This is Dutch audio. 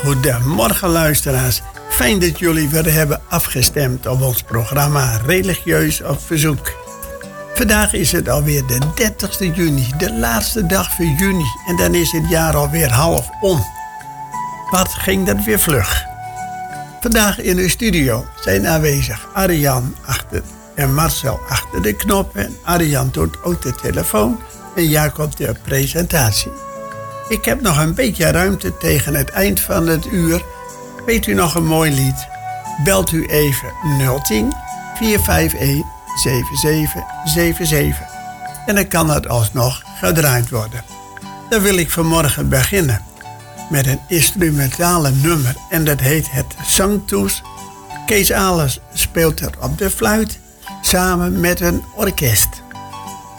Goedemorgen luisteraars. Fijn dat jullie weer hebben afgestemd op ons programma Religieus op Verzoek. Vandaag is het alweer de 30ste juni, de laatste dag van juni. En dan is het jaar alweer half om. Wat ging dat weer vlug. Vandaag in de studio zijn aanwezig Arjan en Marcel achter de knoppen. Arjan doet ook de telefoon en Jacob de presentatie. Ik heb nog een beetje ruimte tegen het eind van het uur. Weet u nog een mooi lied? Belt u even 010 451 7777. En dan kan het alsnog gedraaid worden. Dan wil ik vanmorgen beginnen met een instrumentale nummer. En dat heet het Zangtoes. Kees Alers speelt er op de fluit samen met een orkest.